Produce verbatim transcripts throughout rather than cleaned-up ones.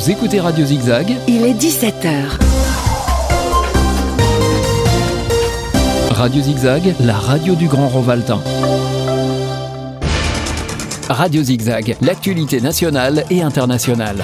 Vous écoutez Radio Zigzag. Il est dix-sept heures. Radio Zigzag, la radio du Grand Rovaltain. Radio Zigzag, l'actualité nationale et internationale.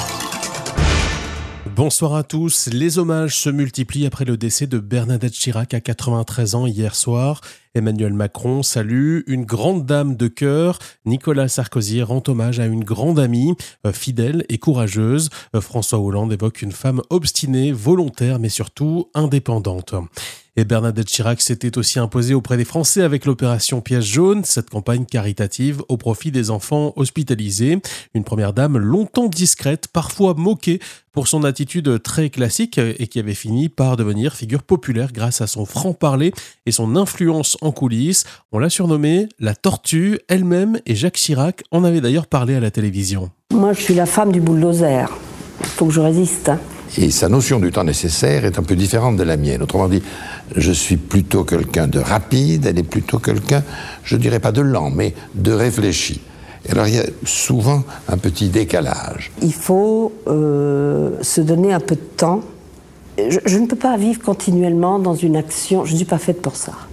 Bonsoir à tous. Les hommages se multiplient après le décès de Bernadette Chirac à quatre-vingt-treize ans hier soir. Emmanuel Macron salue une grande dame de cœur. Nicolas Sarkozy rend hommage à une grande amie, euh, fidèle et courageuse. Euh, François Hollande évoque une femme obstinée, volontaire mais surtout indépendante. Et Bernadette Chirac s'était aussi imposée auprès des Français avec l'opération Pièce jaune, cette campagne caritative au profit des enfants hospitalisés. Une première dame longtemps discrète, parfois moquée pour son attitude très classique et qui avait fini par devenir figure populaire grâce à son franc-parler et son influence en coulisses. On l'a surnommée la tortue. Elle-même et Jacques Chirac en avaient d'ailleurs parlé à la télévision. Moi, je suis la femme du bulldozer. Il faut que je résiste, hein. Et sa notion du temps nécessaire est un peu différente de la mienne. Autrement dit, je suis plutôt quelqu'un de rapide, elle est plutôt quelqu'un, je ne dirais pas de lent, mais de réfléchi. Et alors il y a souvent un petit décalage. Il faut euh, se donner un peu de temps. Je, je ne peux pas vivre continuellement dans une action, je ne suis pas faite pour ça.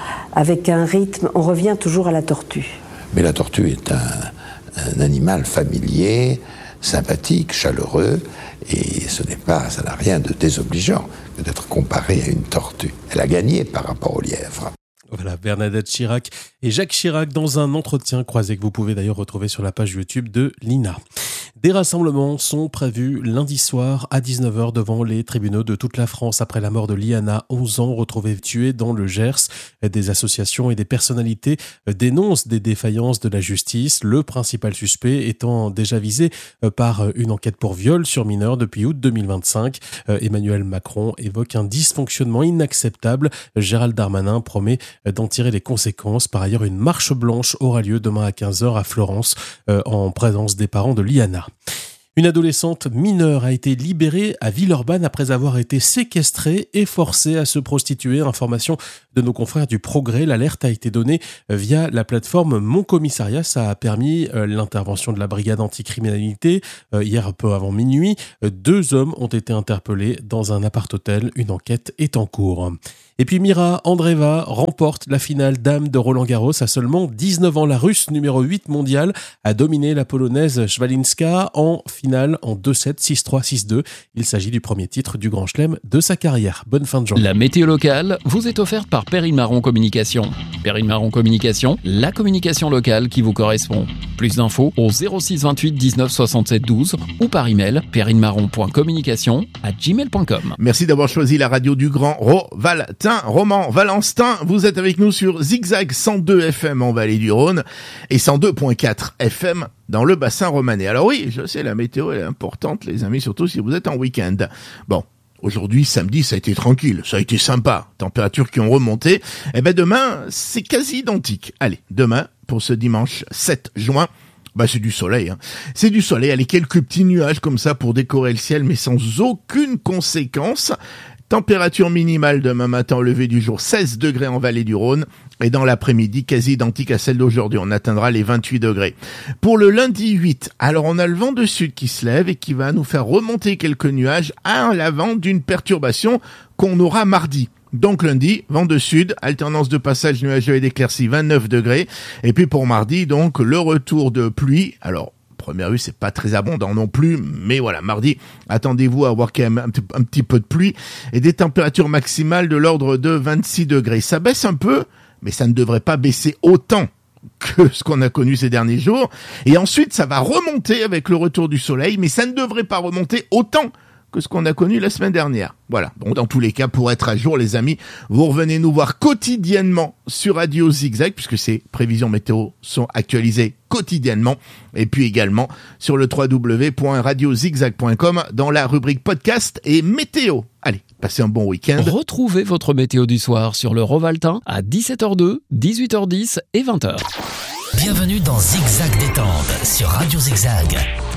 Avec un rythme, on revient toujours à la tortue. Mais la tortue est un, un animal familier, sympathique, chaleureux, et ce n'est pas, ça n'a rien de désobligeant que d'être comparé à une tortue. Elle a gagné par rapport au lièvre. Voilà, Bernadette Chirac et Jacques Chirac dans un entretien croisé que vous pouvez d'ailleurs retrouver sur la page YouTube de l'I N A. Des rassemblements sont prévus lundi soir à dix-neuf heures devant les tribunaux de toute la France après la mort de Liana, onze ans, retrouvée tuée dans le Gers. Des associations et des personnalités dénoncent des défaillances de la justice, le principal suspect étant déjà visé par une enquête pour viol sur mineur depuis août deux mille vingt-cinq. Emmanuel Macron évoque un dysfonctionnement inacceptable. Gérald Darmanin promet d'en tirer les conséquences. Par ailleurs, une marche blanche aura lieu demain à quinze heures à Florence en présence des parents de Liana. Une adolescente mineure a été libérée à Villeurbanne après avoir été séquestrée et forcée à se prostituer. Information de nos confrères du Progrès. L'alerte a été donnée via la plateforme Mon Commissariat. Ça a permis l'intervention de la brigade anticriminalité. Hier, peu avant minuit, deux hommes ont été interpellés dans un appart-hôtel. Une enquête est en cours. Et puis Mira Andreeva remporte la finale dames de Roland-Garros à seulement dix-neuf ans. La Russe numéro huit mondiale a dominé la Polonaise Szwalinska en finale en deux sept, six trois, six deux. Il s'agit du premier titre du Grand Chelem de sa carrière. Bonne fin de journée. La météo locale vous est offerte par Perrine Marron Communication. Perrine Marron Communication, la communication locale qui vous correspond. Plus d'infos au zéro six vingt-huit dix-neuf soixante-sept douze ou par email perrinemarron point communication arobase gmail point com. Merci d'avoir choisi la radio du Grand Rovaltain. Roman Valentin, vous êtes avec nous sur Zigzag cent deux F M en Vallée du Rhône et cent deux virgule quatre F M dans le bassin romanais. Alors oui, je sais, la météo elle est importante, les amis, surtout si vous êtes en week-end. Bon, aujourd'hui, samedi, ça a été tranquille, ça a été sympa, températures qui ont remonté. Et ben demain, c'est quasi identique. Allez, demain, pour ce dimanche sept juin, bah c'est du soleil, hein. C'est du soleil, allez, quelques petits nuages comme ça pour décorer le ciel, mais sans aucune conséquence. Température minimale demain matin au lever du jour, seize degrés en Vallée du Rhône. Et dans l'après-midi, quasi identique à celle d'aujourd'hui. On atteindra les vingt-huit degrés. Pour le lundi huit, alors on a le vent de sud qui se lève et qui va nous faire remonter quelques nuages à l'avant d'une perturbation qu'on aura mardi. Donc lundi, vent de sud, alternance de passage nuageux et d'éclaircies, vingt-neuf degrés. Et puis pour mardi, donc, le retour de pluie. Alors, première vue, c'est pas très abondant non plus, mais voilà, mardi, attendez-vous à avoir quand même un, t- un petit peu de pluie et des températures maximales de l'ordre de vingt-six degrés. Ça baisse un peu, mais ça ne devrait pas baisser autant que ce qu'on a connu ces derniers jours. Et ensuite, ça va remonter avec le retour du soleil, mais ça ne devrait pas remonter autant que ce qu'on a connu la semaine dernière. Voilà. Bon, dans tous les cas, pour être à jour, les amis, vous revenez nous voir quotidiennement sur Radio Zigzag, puisque ces prévisions météo sont actualisées quotidiennement, et puis également sur le w w w point radio zigzag point com dans la rubrique podcast et météo. Allez, passez un bon week-end. Retrouvez votre météo du soir sur le Rovaltain à dix-sept heures deux, dix-huit heures dix et vingt heures. Bienvenue dans Zigzag Détente sur Radio Zigzag.